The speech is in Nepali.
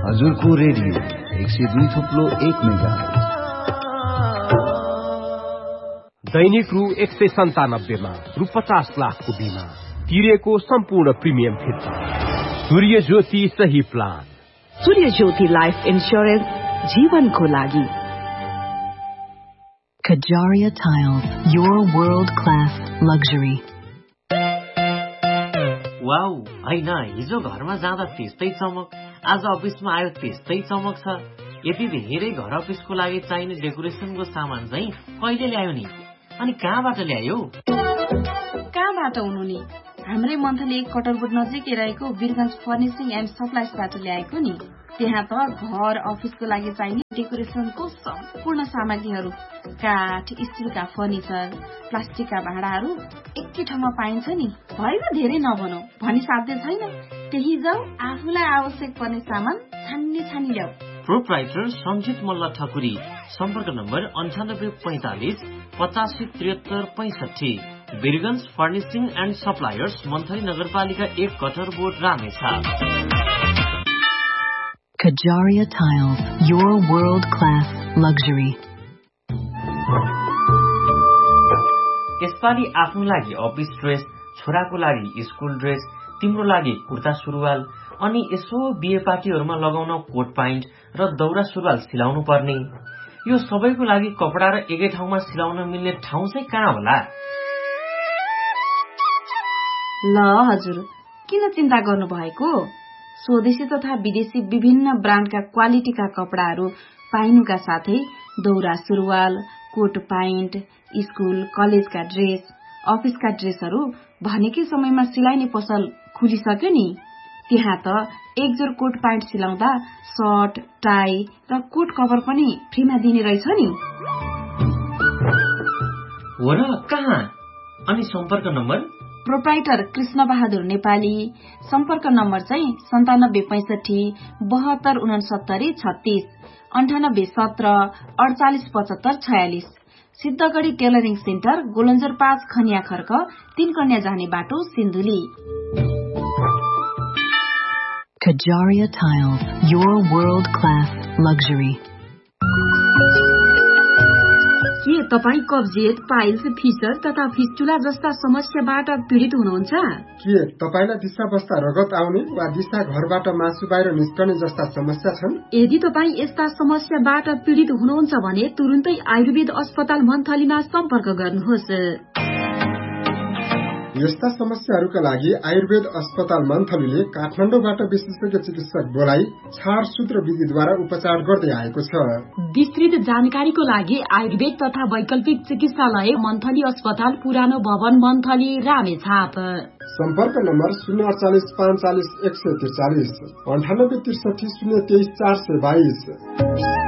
हजुरको रेडियो 102.1 मेगाहर्ज। दैनिक रु 197 मा रु 50 लाखको बिमा तिरेको सम्पूर्ण प्रिमियम फिर्ता। सूर्य ज्योति सही प्लान। सूर्य ज्योति लाइफ इन्स्योरेन्स जीवनको लागि। Kajaria Tiles, your world-class luxury. Wow, हैन हिजो घरमा जाँदा त्यस्तै चमक, आज अफिसमा आयो त्यस्तै चमक छ। यति धेरै घर अफिसको लागि चाहिने डेकोरेसनको सामान चाहिँ कहिले ल्यायो नि? अनि कहाँबाट ल्यायो? कहाँबाट हुनु नि? हाम्रै मन्थली 1 कटरबोट नजिकै रहेको वीरगञ्ज फर्निशिङ एन्ड सप्लाइजबाट ल्याएको नि। त्यहाँ त घर अफिसको लागि चाहिने डेकोरेसनको सम्पूर्ण सामग्रीहरू, काठ, स्टिलका फर्निचर, प्लास्टिकका भाँडाहरू एकै ठाउँमा पाइन्छ नि। भएन धेरै नभनौ भनी साध्य छैन। त्यही जाऊ, आफूलाई आवश्यक पर्ने सामान छानी ल्याऊ। प्रोप्राइटर सञ्जित मल्ल ठकुरी। सम्पर्क number 9845 8573 65। Birgunj furnishing and suppliers, monthly नगरपालिका 1 कटरबोट Ramechhap. Kajaria Tiles, your world-class luxury. यसपालि आफ्नो लागि अफिस ड्रेस, छोराको लागि स्कुल ड्रेस, तिम्रो लागि कुर्ता सुरुवाल, अनि यसो बिहे पार्टीहरूमा लगाउन कोट प्यान्ट र दौरा सुरुवाल सिलाउनु पर्ने। यो सबैको लागि कपडा र एकै ठाउँमा सिलाउन मिल्ने ठाउँ चाहिँ कहाँ होला? ल हजुर, किन चिन्ता गर्नु भएको? स्वदेशी तथा विदेशी विभिन्न ब्रान्डका क्वालिटीका कपडाहरू पाइनुका साथै दौरा सुरुवाल, कोट प्यान्ट, स्कुल कलेजका ड्रेस, अफिसका ड्रेसहरू भनेकै समयमा सिलाइने पसल खुलिसक्यो नि। त्यहाँ त एक जोर कोट प्यान्ट सिलाउँदा सर्ट, टाई र कोट कभर पनि फ्रीमा दिने रहेछ नि। हो र, कहाँ? अनि सम्पर्क नम्बर? प्रोप्राइटर कृष्ण बहादुर नेपाली। सम्पर्क नम्बर चाहिँ 9765 7269 36, 98 17 48 75 46। सिद्धगढी टेलरिङ सेन्टर, गोलन्जर 5 खनिया खर्क, 3 कन्या जाने बाटो, Sindhuli. Kajaria Tiles, your world-class luxury. के तपाईँ कब्जियत, पाइल्स, फिचर तथा फिस्टुला जस्ता समस्याबाट पीड़ित हुनुहुन्छ? के तपाईलाई दिशा बस्दा रगत आउने वा दिशा घरबाट मासु बाहिर निस्कने जस्ता समस्या छन्? यदि तपाईँ यस्ता समस्याबाट पीड़ित हुनुहुन्छ भने तुरुन्तै आयुर्वेद अस्पताल मन्थलीमा सम्पर्क गर्नुहोस्। यस्ता समस्याहरूका लागि आयुर्वेद अस्पताल मन्थलीले काठमाडौँबाट विशेषज्ञ चिकित्सक बोलाई छाडसूत्र विधिद्वारा उपचार गर्दै आएको छ। विस्तृत जानकारीको लागि आयुर्वेद तथा वैकल्पिक चिकित्सालय मन्थली अस्पताल, पुरानो भवन, मन्थली, रामेछाप। सम्पर्क नम्बर 048 45 143, 98 63 023 422।